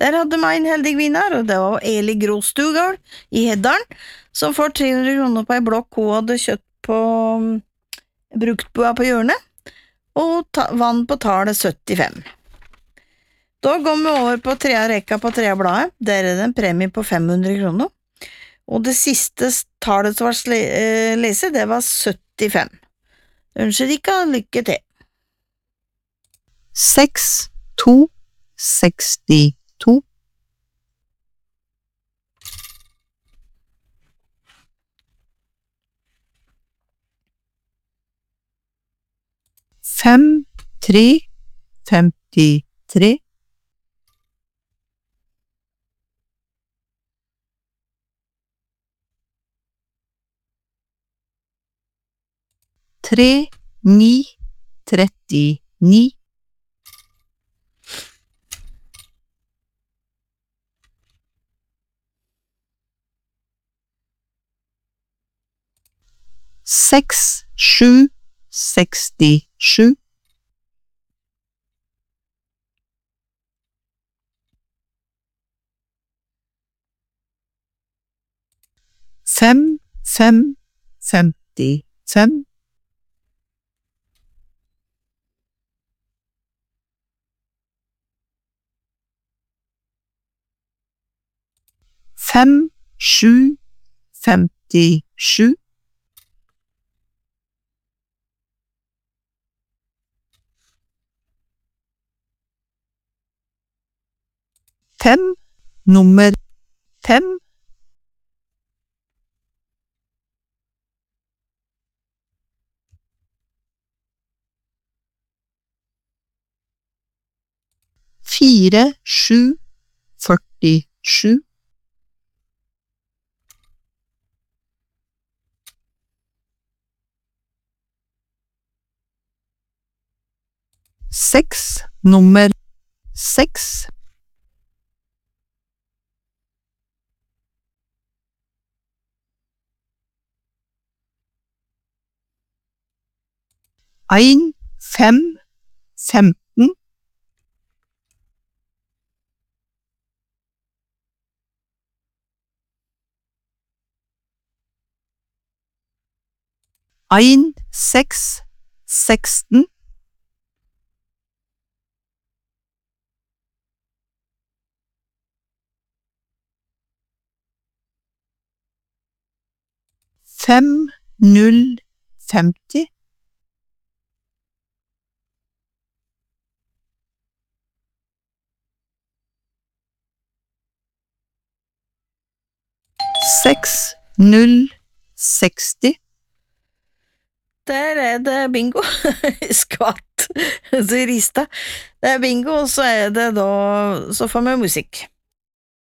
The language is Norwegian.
Der hadde vi en heldig vinner, og det var Eli Grostugal i Heddalen, som får 300 kroner på ei blokk hun hadde kjøpt på bruktbua på hjørnet, og vann på tallet 75. Da går vi over på tredje rekka på tredje bladet. Der er det en premie på 500 kroner. Og det siste tallet som var lese, det var 75. Ønsker ikke lykke til. 6, 2, 62. 5, 3, 53. 3, 9, 39. 6, 7, 67. 5, 5, 55. 5, 7, 57. 5, nummer 5. 4, 7, 47. 6, nummer 6. 1, 5, 15. 1, 6, 16. 5, 0, 50. 6, 0, 60. Der er det bingo. Skvatt. Så rista. Det er bingo, og så er det da, så får vi musikk.